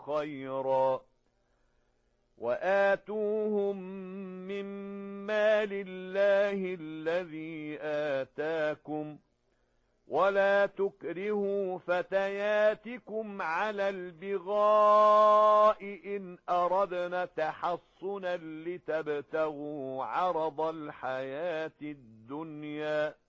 خيرا وآتوهم من مال الله الذي آتاكم ولا تكرهوا فتياتكم على البغاء إن أردنا تحصنا لتبتغوا عرض الحياة الدنيا